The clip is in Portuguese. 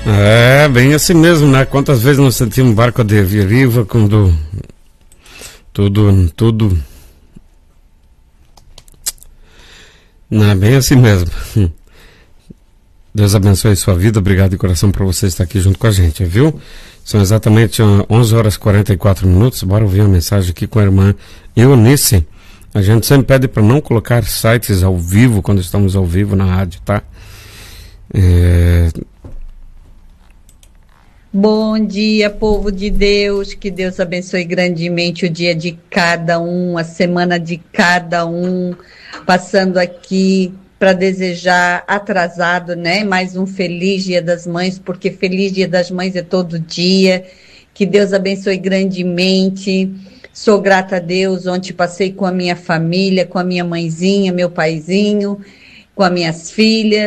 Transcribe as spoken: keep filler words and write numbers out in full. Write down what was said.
É, bem assim mesmo, né? Quantas vezes nós sentimos barco de deriva quando tudo, tudo... Não, é bem assim mesmo. Deus abençoe a sua vida, obrigado de coração por você estar aqui junto com a gente, viu? São exatamente onze horas e quarenta e quatro minutos, bora ouvir uma mensagem aqui com a irmã Eunice. A gente sempre pede para não colocar sites ao vivo quando estamos ao vivo na rádio, tá? É... Bom dia, povo de Deus, que Deus abençoe grandemente o dia de cada um, a semana de cada um, passando aqui para desejar atrasado, né? Mais um feliz Dia das Mães, porque feliz Dia das Mães é todo dia, que Deus abençoe grandemente. Sou grata a Deus, ontem passei com a minha família, com a minha mãezinha, meu paizinho, com as minhas filhas.